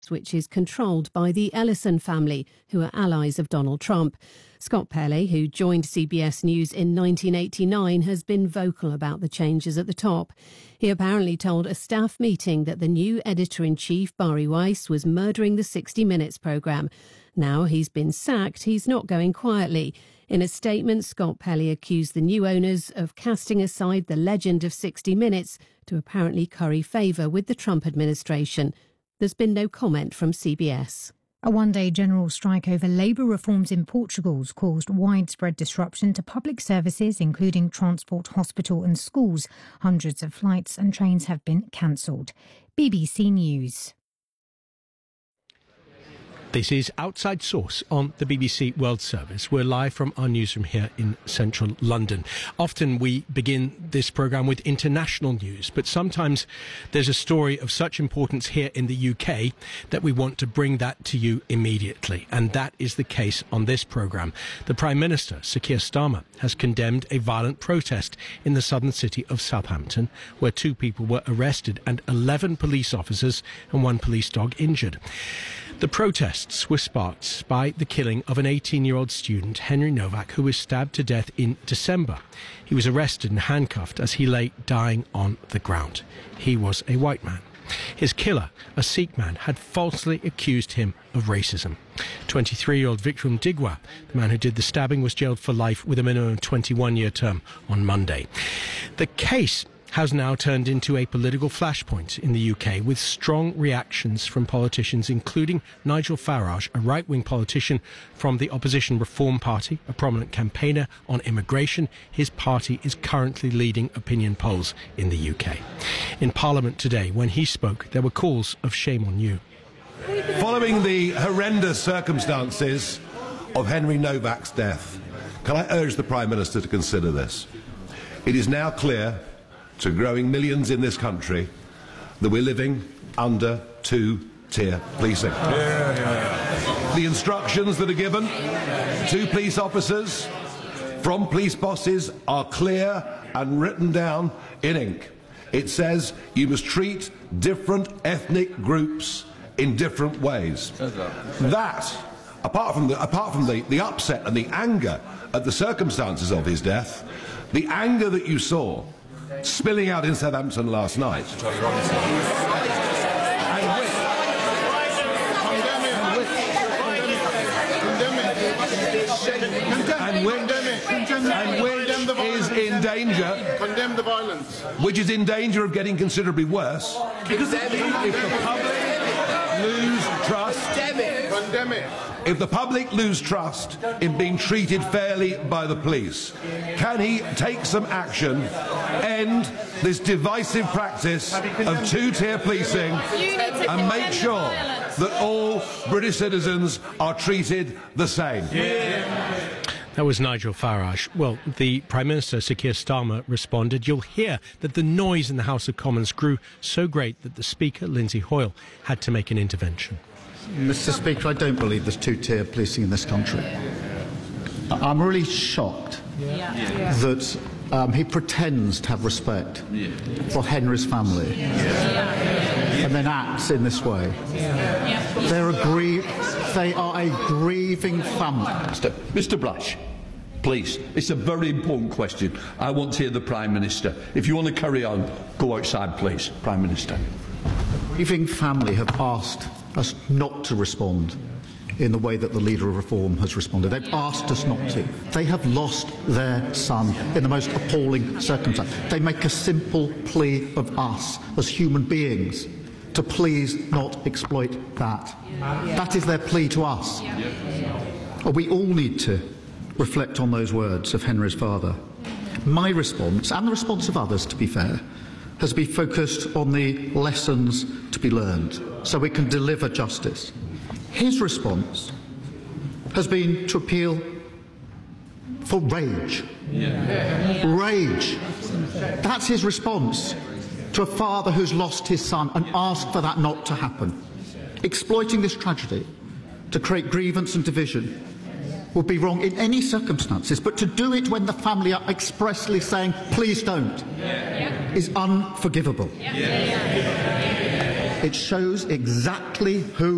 which is controlled by the Ellison family, who are allies of Donald Trump. Scott Pelley, who joined CBS News in 1989, has been vocal about the changes at the top. He apparently told a staff meeting that the new editor-in-chief, Bari Weiss, was murdering the 60 Minutes programme. Now he's been sacked, he's not going quietly. In a statement, Scott Pelley accused the new owners of casting aside the legend of 60 Minutes to apparently curry favour with the Trump administration. There's been no comment from CBS. A one-day general strike over labour reforms in Portugal's caused widespread disruption to public services, including transport, hospital and schools. Hundreds of flights and trains have been cancelled. BBC News. This is Outside Source on the BBC World Service. We're live from our newsroom here in central London. Often we begin this programme with international news, but sometimes there's a story of such importance here in the UK that we want to bring that to you immediately. And that is the case on this programme. The Prime Minister, Sir Keir Starmer, has condemned a violent protest in the southern city of Southampton, where 2 people were arrested and 11 police officers and 1 police dog injured. The protests were sparked by the killing of an 18-year-old student, Henry Novak, who was stabbed to death in December. He was arrested and handcuffed as he lay dying on the ground. He was a white man. His killer, a Sikh man, had falsely accused him of racism. 23-year-old Vikram Digwa, the man who did the stabbing, was jailed for life with a minimum 21-year term on Monday. The case has now turned into a political flashpoint in the UK, with strong reactions from politicians, including Nigel Farage, a right-wing politician from the opposition Reform Party, a prominent campaigner on immigration. His party is currently leading opinion polls in the UK. In Parliament today, when he spoke, there were calls of shame on you. Following the horrendous circumstances of Henry Novak's death, can I urge the Prime Minister to consider this? It is now clear to growing millions in this country that we're living under 2-tier policing. The instructions that are given to police officers from police bosses are clear and written down in ink. It says you must treat different ethnic groups in different ways. That, apart from the upset and the anger at the circumstances of his death, the anger that you saw spilling out in Southampton last night, and which is in danger, condemn the violence, which is in danger of getting considerably worse, because if the public lose trust, condemn it. If the public lose trust in being treated fairly by the police, can he take some action, end this divisive practice of 2-tier policing, and make sure that all British citizens are treated the same? That was Nigel Farage. Well, the Prime Minister, Sir Keir Starmer, responded. You'll hear that the noise in the House of Commons grew so great that the Speaker, Lindsay Hoyle, had to make an intervention. Mr. Speaker, I don't believe there's 2-tier policing in this country. I'm really shocked that he pretends to have respect for Henry's family and then acts in this way. They are a grieving family. Mr. Blash, please, it's a very important question. I want to hear the Prime Minister. If you want to carry on, go outside, please, Prime Minister. The grieving family have asked us not to respond in the way that the Leader of Reform has responded. They've asked us not to. They have lost their son in the most appalling circumstance. They make a simple plea of us as human beings to please not exploit that. That is their plea to us. We all need to reflect on those words of Henry's father. My response, and the response of others to be fair, has been focused on the lessons to be learned so we can deliver justice. His response has been to appeal for rage. Rage. That's his response to a father who's lost his son and asked for that not to happen. Exploiting this tragedy to create grievance and division would be wrong in any circumstances, but to do it when the family are expressly saying, please don't, is unforgivable. It shows exactly who